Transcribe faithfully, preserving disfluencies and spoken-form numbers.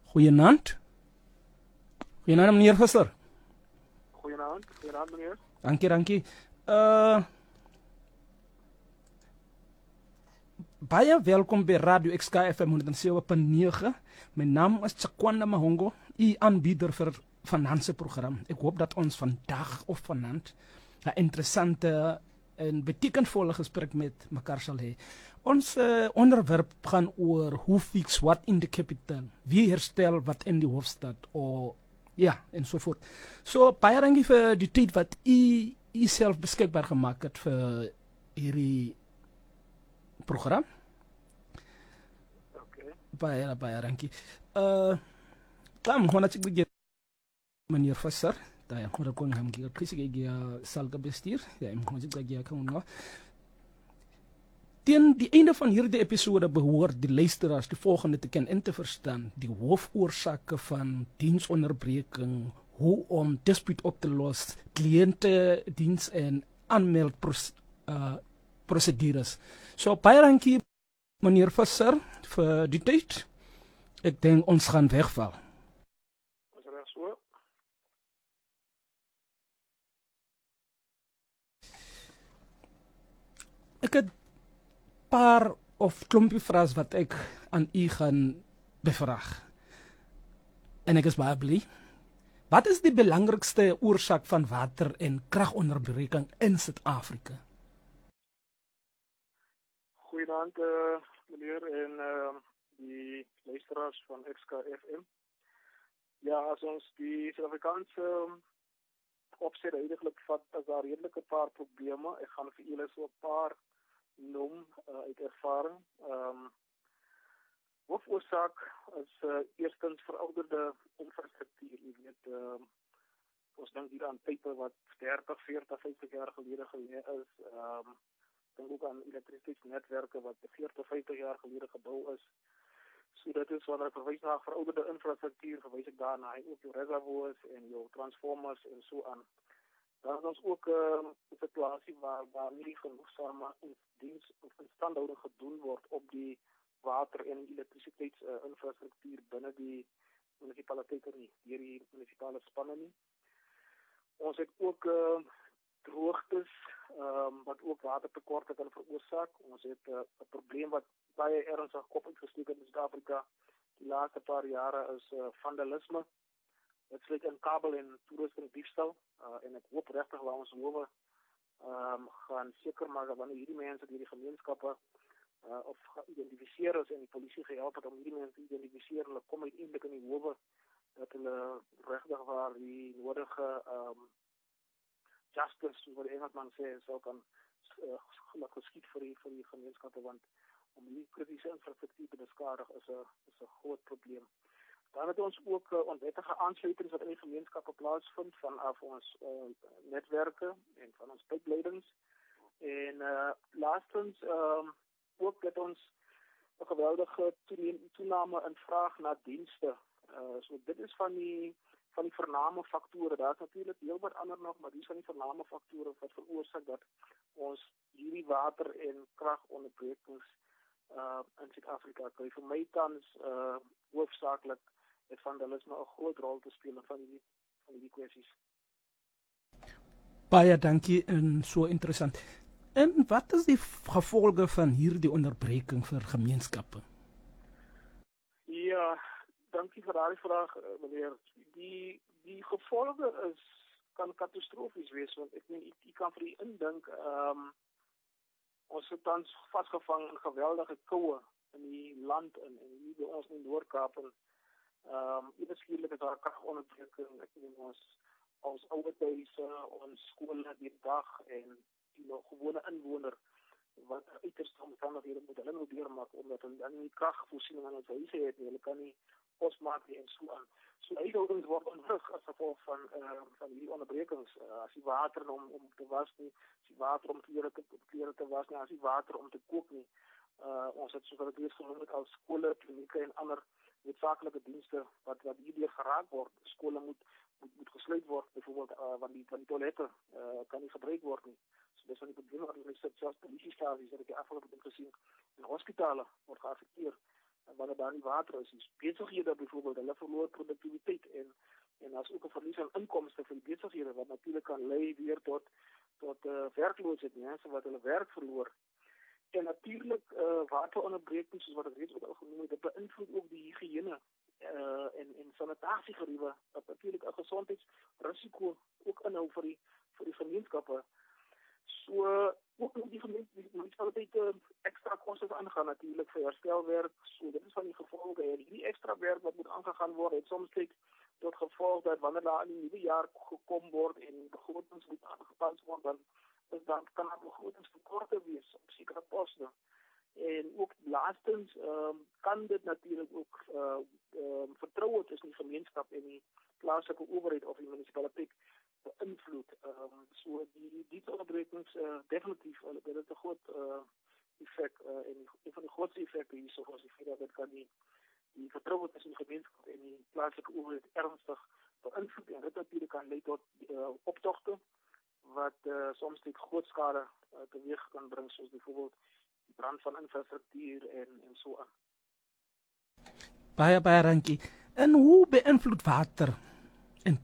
Goeienaand. Goeienaand meneer Visser. Goeienaand, goeienaand meneer. Dankie, dankie. Uh baie welkom by Radio X K F M honderd sewe punt nege. My naam is Chakwanda Mahongo, u aanbieder vir vanaand program. Ek hoop dat ons vandag of vanaand 'n interessante en betekenvolle gesprek met mekaar sal hê. Ons uh, onderwerp gaan oor who fix what in the capital. Wie herstel wat in die hoofstad of ja, en so voort. So baie dankie vir die tyd wat u u self beskikbaar gemaak het vir hierdie program. Okay. Baie baie dankie. Uh Tam hona chikbige meneer Visser, daai hona kon ham gee kisige gee salga bestuur. Ja, ek moet dit gee kan nou. Teen die einde van hierdie episode behoort die luisteraars die volgende te ken en te verstaan: die hoofoorsake van diensonderbreking, hoe om dispuut op te los, kliënte diens en aanmeld uh, prosedures. So baie dankie meneer Visser vir die tyd. Ek dink ons gaan wegval. Is reg so? Ek het paar of klompie vrae wat ek aan u gaan bevraag. En ek is baie bly. Wat is die belangrikste oorsaak van water- en kragonderbreking in Suid-Afrika? Goeienaand uh, meneer en uh, die luisteraars van X K F M. Ja, as ons die Suid-Afrikaanse um, opset eintlik vat, as daar redelike paar probleme. Ek gaan vir julle so 'n paar noem uh, uit ervaring. Ehm um, Hoofoorsaak is uh, eerstens verouderde infrastruktuur. Jy weet, uh, ons dink hier aan pype wat dertig, veertig, vyftig jaar gelede gelê is. Ehm um, dink ook aan elektrisiteitsnetwerke wat veertig, vyftig jaar gelede gebou is. So dit is wanneer ek verwys na verouderde infrastruktuur, verwys ek daarna ook jou reservoirs en jou transformers en so aan. Dan is ons ook uh, 'n situasie waar waar nie genoegsame diens of instandhouding gedoen word op die water- en elektrisiteitsinfrastruktuur uh, binne die munisipaliteite nie, deur die munisipale spanne nie. Ons het ook uh, droogtes um, wat ook watertekorte kan veroorsaak. Ons het 'n uh, probleem wat baie ernstig kop uitgesteek het in Suid-Afrika die laaste paar jare is uh, vandalisme. Dit sluit in kabel en toerusting diefstal uh, en ek hoop regtig dat ons howe um, gaan seker maak dat wanneer hierdie mense deur die gemeenskappe uh, of geïdentifiseer is en die polisie gehelp het om hierdie mense te identifiseer, hulle kom uiteindelik in die howe dat hulle regtig waar die nodige um, justice, soos wat die Engelsman sê, sou kan uh, geskied vir die, vir die gemeenskappe, want om die kritiese infrastruktuur te beskadig is 'n is 'n groot probleem. Dan het ons ook uh, onwettige aansluitings wat in die gemeenskappe plaasvind vanaf ons uh, netwerke en van ons pipeleidings. En uh, laastens uh, ook dat ons 'n geweldige toename in vraag na dienste. Uh, so dit is van die van die vername faktore. Daar is natuurlik heel wat ander nog, maar die is van die vername faktore wat veroorsaak dat ons hierdie water- en kragonderbrekings uh, in Suid-Afrika kry. Vir my tans uh, hoofsaaklik het vandalisme 'n groot rol te speel van die van die kwessies. Baie dankie en so interessant. En wat is die gevolge van hierdie onderbreking vir gemeenskappe? Ja, dankie vir daardie vraag, meneer. Die die gevolge is kan katastrofies wees, want ek meen ek kan vir u indink, ehm um, ons sit tans vasgevang in geweldige koue in die land in en hier by ons in Noord-Kaap en ehm um, ewe skielik is daar kragonderbreking. Ek meen ons ons ouerhuise, ons skole die dag en die nog gewone inwoner wat uiterste omstandighede moet hulle nou deurmaak omdat hulle dan nie kragvoorsiening aan hulle huise het nie. Hulle kan nie kos maak nie en so aan. So huishoudings word ontwrig as gevolg van uh, van hierdie onderbrekings. Uh, as die water om om te was nie, as die water om klere te klere te was nie, as die water om te kook nie. Uh, ons het soos wat ek genoem het as skole, klinieke en ander noodsaaklike dienste wat wat hierdeur geraak word. Skole moet moet, moet gesluit word, byvoorbeeld uh, want die van die toilette uh, kan nie gebruik word nie. So dis van die probleme wat ons sit selfs polisiestasies het ek afgelope tyd gesien en hospitale word geaffekteer wanneer daar nie water is. Dus besighede byvoorbeeld, hulle verloor produktiwiteit en en as ook 'n verlies aan inkomste vir die besighede wat natuurlik kan lei weer tot tot uh, werkloosheid, mense wat hulle werk verloor. En natuurlik uh, wateronderbrekings soos wat ek reeds ook al genoem het, dit beïnvloed ook die higiëne uh, en en sanitasiegeriewe wat natuurlik 'n gesondheidsrisiko ook inhou vir die vir die gemeenskappe. So ook nog die munisipaliteite ekstra kostes aangaan natuurlik vir herstelwerk. So dit is van die gevolge en hierdie ekstra werk wat moet aangegaan word het soms net tot gevolg dat wanneer daar in die nuwe jaar gekom word en begrotings moet aangepas word, dan is dan kan daar begrotingstekorte wees op sekere poste. En ook laastens um, kan dit natuurlik ook uh, um, vertroue tussen die gemeenskap en die plaaslike owerheid of die munisipaliteit beïnvloed. Um, so die die onderbrekings uh, definitief uh, dit het 'n groot uh, effek uh, en een van die grootste effekte hierso is die feit dat dit kan die die vertroue tussen die gemeenskap en die plaaslike owerheid ernstig beïnvloed en dit natuurlik kan lei tot uh, optogte wat uh, soms dit groot skade uh, teweeg kan bring, soos byvoorbeeld die brand van infrastruktuur en en so aan. Baie baie dankie. En hoe beïnvloed water